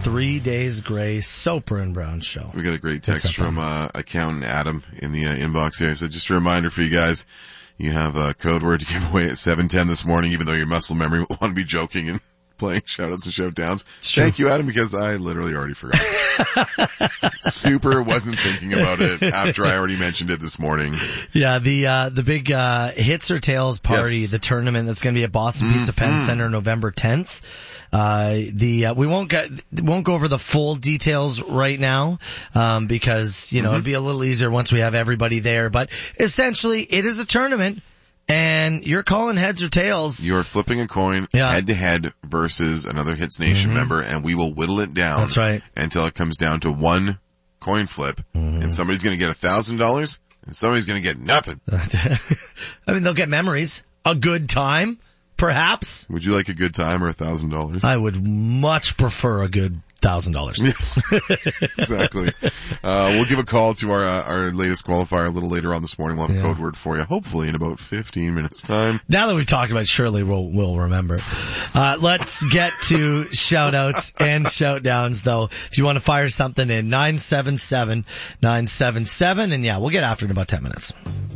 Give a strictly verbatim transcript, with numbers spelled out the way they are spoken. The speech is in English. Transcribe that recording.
Three Days Grace, Soper and Brown show. We got a great text from uh, accountant Adam in the uh, inbox here. So just a reminder for you guys, you have a code word to give away at seven ten this morning, even though your muscle memory will want to be joking and playing shout-outs and shout-downs. Thank you, Adam, because I literally already forgot. Super wasn't thinking about it after I already mentioned it this morning. Yeah, the uh the big uh Hits or Tails party, Yes. the tournament that's going to be at Boston Pizza Mm-hmm. Penn Center November tenth. Uh, the, uh, we won't go, won't go over the full details right now, um, because, you know, Mm-hmm. it'd be a little easier once we have everybody there, but essentially it is a tournament and you're calling heads or tails. You're flipping a coin Yeah. head-to-head versus another Hits Nation Mm-hmm. member, and we will whittle it down That's right. until it comes down to one coin flip, Mm-hmm. and somebody's going to get a thousand dollars, and somebody's going to get nothing. I mean, they'll get memories, a good time, perhaps. Would you like a good time or a thousand dollars? I would much prefer a good thousand dollars. Yes, exactly. Uh, we'll give a call to our uh, our latest qualifier a little later on this morning. We'll have a Yeah. code word for you, hopefully in about fifteen minutes time. Now that we've talked about it, surely we'll, we'll remember. Uh, let's get to shout outs and shout downs though. If you want to fire something in, nine seven seven, nine seven seven, and yeah, we'll get after it in about ten minutes.